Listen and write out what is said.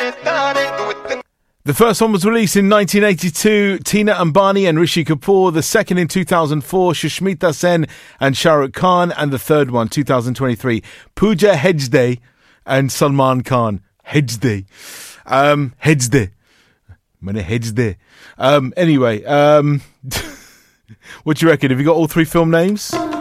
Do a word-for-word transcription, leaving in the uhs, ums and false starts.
The first one was released in nineteen eighty-two, Tina Ambani and Rishi Kapoor. The second in two thousand four, Shushmita Sen and Shah Rukh Khan. And the third one, two thousand twenty-three, Pooja Hegde and Salman Khan. Hegde. Um, Hegde. Mane Hegde. Um, anyway, um, what do you reckon? Have you got all three film names?